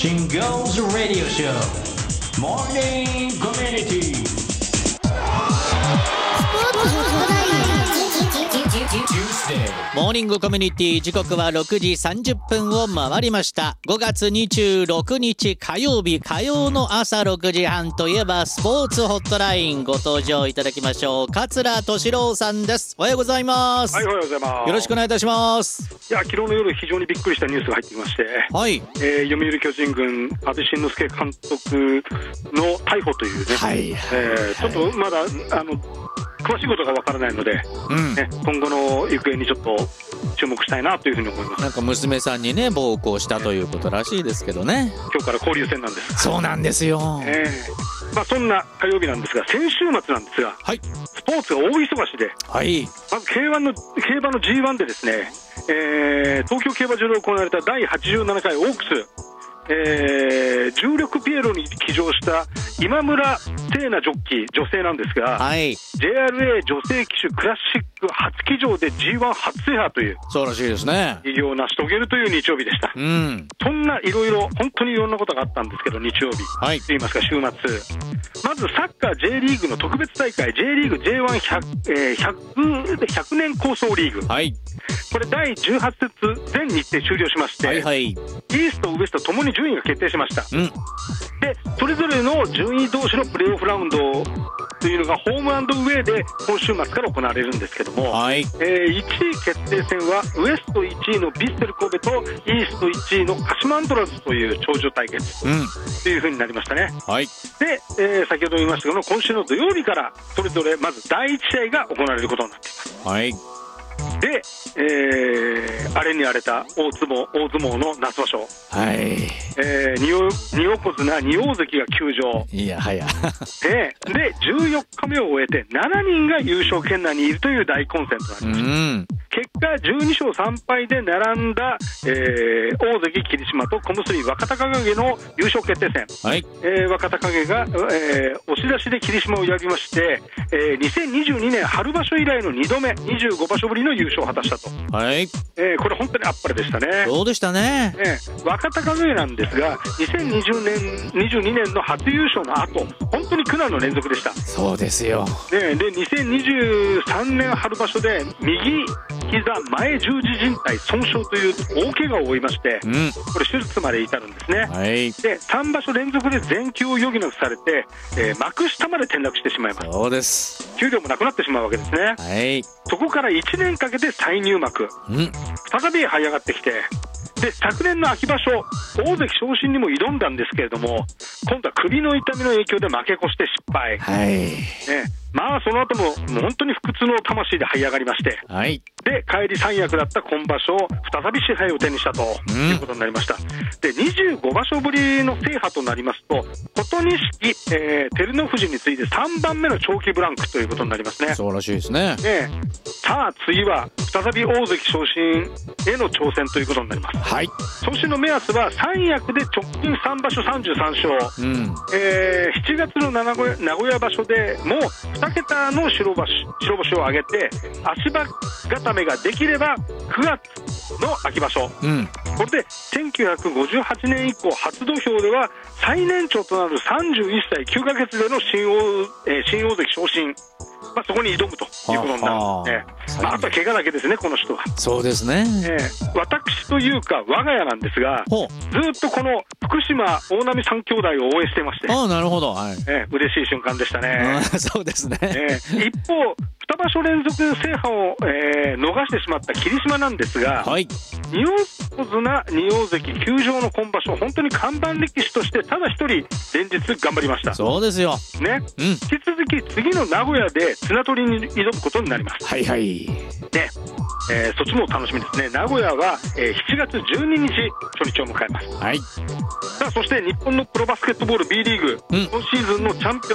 Shingo's Radio Show Morning Community。 モーニングコミュニティ、時刻は6時30分を回りました。5月26日火曜日、火曜の朝6時半といえばスポーツホットライン、ご登場いただきましょう。桂敏郎さんです。おはようございます。 はい、おはようございます。 よろしくお願いいたします。 いや、昨日の夜非常にびっくりしたニュースが入ってきまして、 はい、 読売巨人軍阿部慎之助監督の逮捕というね、 はい、 ちょっとまだ詳しいことがわからないので、今後の行方にちょっと注目したいなというふうに思います。 なんか娘さんにね暴行したということらしいですけどね。 今日から交流戦なんです。 そうなんですよ。 そんな火曜日なんですが、先週末なんですが、 はい、 スポーツが大忙しで、 はい、 まず競馬の G1 でですね、東京競馬場で行われた第87回オークス、重力ピエロに騎乗した今村聖奈ジョッキー、女性なんですが、 はい、 JRA 女性騎手クラシック初騎乗で G1 初制覇というそうらしいですね。 偉業を成し遂げるという日曜日でした。そんないろいろ本当にいろんなことがあったんですけど、日曜日、 はい、 といいますか週末、まずサッカー J リーグの特別大会 J リーグ J100 年構想リーグ、はい、これ第18節全日程終了しまして、はいはい、イーストウエストともに順位が決定しました。でそれぞれの順位同士のプレーオフラウンドというのがホーム&ウェイで今週末から行われるんですけども、はい、1位決定戦はウエスト1位のビッセル神戸とイースト1位の鹿島アントラーズという頂上対決という風になりましたね。はい、で、先ほど言いましたけど今週の土曜日からそれぞれまず第1試合が行われることになっています。はい、で、荒れに荒れた大相撲の夏場所、はい、2横綱2大関が休場、いやはやで14日目を終えて7人が優勝圏内にいるという大混戦となりました。結果12勝3敗で並んだ、大関霧島と小結若隆景の優勝決定戦、はい、若隆景が、押し出しで霧島を破りまして、2022年春場所以来の2度目25場所ぶりの優勝を果たしたと、はい、これ本当にあっぱれでしたね。そうでしたね。若隆景なんですが2022年の初優勝の後本当に苦難の連続でした。そうですよ、で2023年春場所で右膝前十字靭帯損傷という大怪我を負いまして、これ手術まで至るんですね。はい、で3場所連続で全休を余儀なくされて、幕下まで転落してしまいます。そうです。給料もなくなってしまうわけですね。はい、そこから1年かけて再入幕、再び這い上がってきて、で昨年の秋場所大関昇進にも挑んだんですけれども、今度は首の痛みの影響で負け越して失敗、はい、その後も本当に不屈の魂で這い上がりまして、はい、で帰り三役だった今場所再び賜杯を手にしたということになりました。で25場所ぶりの制覇となりますと琴錦、照ノ富士に次いで3番目の長期ブランクということになりますね。そうらしいですね。さあ次は再び大関昇進への挑戦ということになります。はい、昇進の目安は三役で直近3場所33勝、7月の名古屋場所でも2桁の白星を挙げて足場固めができれば9月の秋場所、これで1958年以降初土俵では最年長となる31歳9ヶ月での新大関昇進、そこに挑むということになるんですね。あとは怪我だけですね、この人は。そうですね。私というか我が家なんですが、ずっとこの福島大波三兄弟を応援してまして、なるほど、はい、嬉しい瞬間でしたね。そうですね。一方2場所連続制覇を、逃してしまった霧島なんですが、はい、2横綱2大関休場の今場所本当に看板力士としてただ一人連日頑張りました。そうですよ、ね、引き続き次の名古屋で綱取りに挑むことになります。はいはい、ね、そっちも楽しみですね。名古屋は、7月12日初日を迎えます。はい、さあそして日本のプロバスケットボール B リーグ、今シーズンのチャンピオン